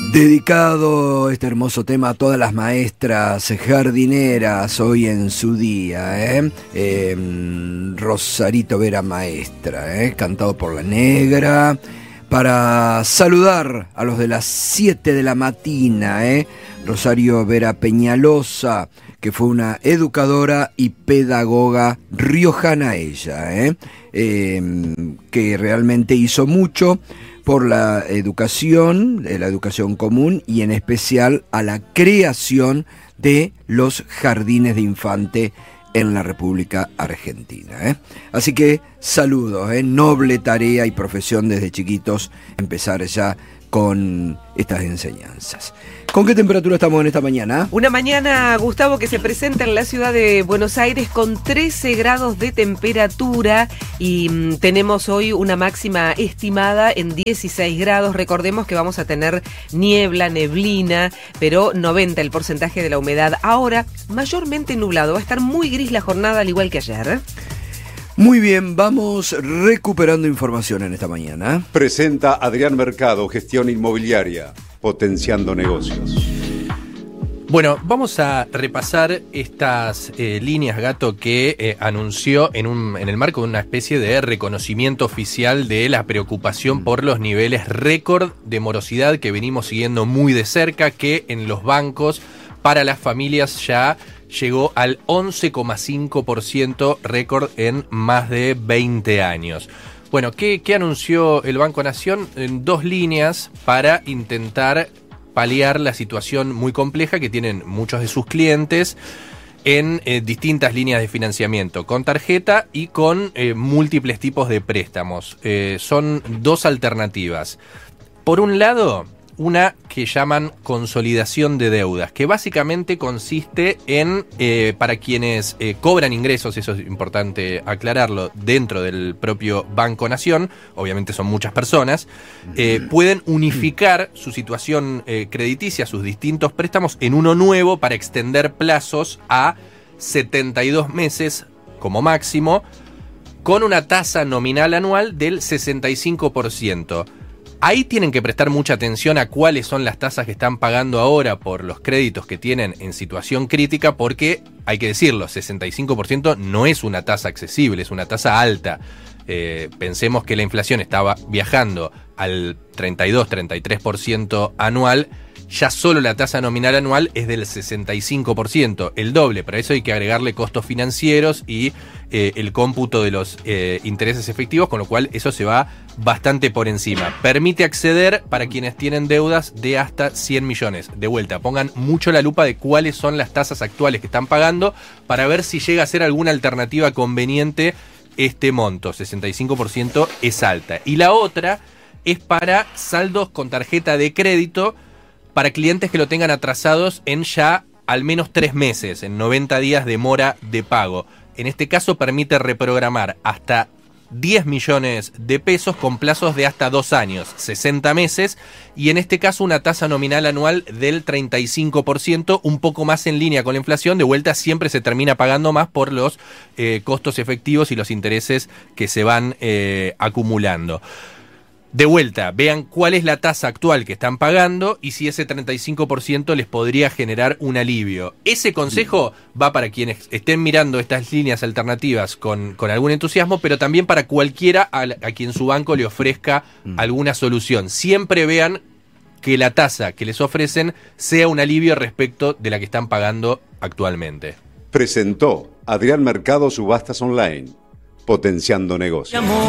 Dedicado este hermoso tema a todas las maestras jardineras hoy en su día, Rosarito Vera Maestra, cantado por La Negra, para saludar a los de las 7 de la mañana, Rosario Vera Peñalosa, que fue una educadora y pedagoga riojana ella, que realmente hizo mucho por la educación común y en especial a la creación de los jardines de infante en la República Argentina. Así que saludos, noble tarea y profesión desde chiquitos empezar ya con estas enseñanzas. ¿Con qué temperatura estamos en esta mañana? Una mañana, Gustavo, que se presenta en la ciudad de Buenos Aires con 13 grados de temperatura y tenemos hoy una máxima estimada en 16 grados. Recordemos que vamos a tener neblina, pero 90 el porcentaje de la humedad. Ahora, mayormente nublado, va a estar muy gris la jornada al igual que ayer. Muy bien, vamos recuperando información en esta mañana. Presenta Adrián Mercado, Gestión Inmobiliaria, potenciando negocios. Bueno, vamos a repasar estas líneas, Gato, que anunció en el marco de una especie de reconocimiento oficial de la preocupación por los niveles récord de morosidad que venimos siguiendo muy de cerca, que en los bancos para las familias ya llegó al 11,5% récord en más de 20 años. Bueno, ¿qué anunció el Banco Nación? En 2 líneas para intentar paliar la situación muy compleja que tienen muchos de sus clientes en distintas líneas de financiamiento, con tarjeta y con múltiples tipos de préstamos. Son 2 alternativas. Por un lado, una que llaman consolidación de deudas, que básicamente consiste en, para quienes cobran ingresos, eso es importante aclararlo, dentro del propio Banco Nación, obviamente son muchas personas, pueden unificar su situación crediticia, sus distintos préstamos, en uno nuevo para extender plazos a 72 meses como máximo, con una tasa nominal anual del 65%. Ahí tienen que prestar mucha atención a cuáles son las tasas que están pagando ahora por los créditos que tienen en situación crítica, porque, hay que decirlo, 65% no es una tasa accesible, es una tasa alta. Pensemos que la inflación estaba viajando al 32-33% anual, ya solo la tasa nominal anual es del 65%, el doble. Para eso hay que agregarle costos financieros y el cómputo de los intereses efectivos, con lo cual eso se va bastante por encima. Permite acceder para quienes tienen deudas de hasta 100 millones. De vuelta, pongan mucho la lupa de cuáles son las tasas actuales que están pagando para ver si llega a ser alguna alternativa conveniente este monto. 65% es alta. Y la otra es para saldos con tarjeta de crédito para clientes que lo tengan atrasados en ya al menos 3 meses, en 90 días de mora de pago. En este caso permite reprogramar hasta 10 millones de pesos con plazos de hasta 2 años, 60 meses, y en este caso una tasa nominal anual del 35%, un poco más en línea con la inflación. De vuelta siempre se termina pagando más por los costos efectivos y los intereses que se van acumulando. De vuelta, vean cuál es la tasa actual que están pagando y si ese 35% les podría generar un alivio. Ese consejo va para quienes estén mirando estas líneas alternativas con algún entusiasmo, pero también para cualquiera a quien su banco le ofrezca alguna solución. Siempre vean que la tasa que les ofrecen sea un alivio respecto de la que están pagando actualmente. Presentó Adrián Mercado, Subastas Online, potenciando negocios.